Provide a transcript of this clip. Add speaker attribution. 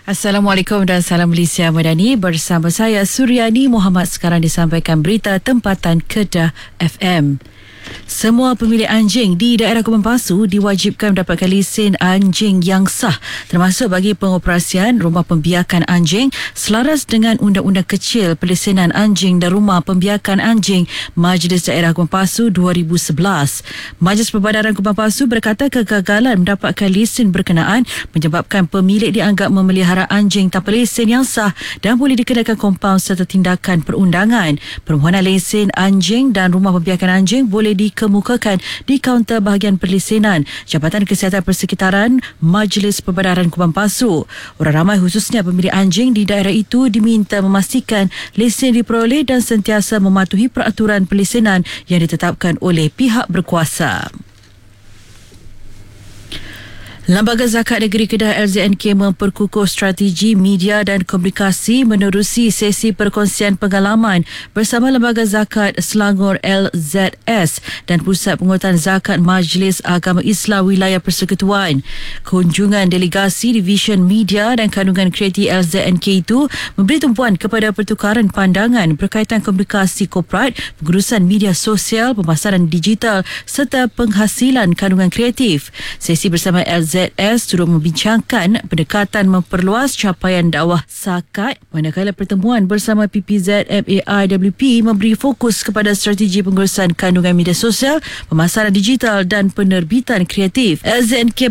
Speaker 1: Assalamualaikum dan salam Malaysia Madani. Bersama saya Suryani Muhammad. Sekarang disampaikan berita tempatan Kedah FM. Semua pemilik anjing di daerah Kubang Pasu diwajibkan mendapatkan lesen anjing yang sah, termasuk bagi pengoperasian rumah pembiakan anjing selaras dengan Undang-Undang Kecil Pelesenan Anjing dan Rumah Pembiakan Anjing Majlis Daerah Kubang Pasu 2011. Majlis Perbadaran Kubang Pasu berkata kegagalan mendapatkan lesen berkenaan menyebabkan pemilik dianggap memelihara anjing tanpa lesen yang sah dan boleh dikenakan kompaun serta tindakan perundangan. Permohonan lesen anjing dan rumah pembiakan anjing boleh dikemukakan di kaunter bahagian perlesenan Jabatan Kesihatan Persekitaran Majlis Perbadaran Kubang Pasu. Orang ramai khususnya pemilik anjing di daerah itu diminta memastikan lesen diperoleh dan sentiasa mematuhi peraturan perlesenan yang ditetapkan oleh pihak berkuasa. Lembaga Zakat Negeri Kedah LZNK memperkukuh strategi media dan komunikasi menerusi sesi perkongsian pengalaman bersama Lembaga Zakat Selangor LZS dan Pusat Pengurutan Zakat Majlis Agama Islam Wilayah Persekutuan. Kunjungan delegasi Division Media dan Kandungan Kreatif LZNK itu memberi tumpuan kepada pertukaran pandangan berkaitan komunikasi korporat, pengurusan media sosial, pemasaran digital serta penghasilan kandungan kreatif. Sesi bersama LZS turut membincangkan pendekatan memperluas capaian dakwah zakat, manakala pertemuan bersama PPZ MAIWP memberi fokus kepada strategi pengurusan kandungan media sosial, pemasaran digital dan penerbitan kreatif. LZNK